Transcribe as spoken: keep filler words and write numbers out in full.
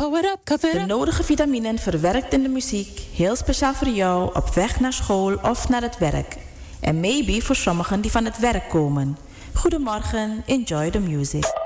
Cover up, cover De up. nodige vitaminen verwerkt in de muziek, heel speciaal voor jou op weg naar school of naar het werk. En maybe voor sommigen die van het werk komen. Goedemorgen, enjoy the music.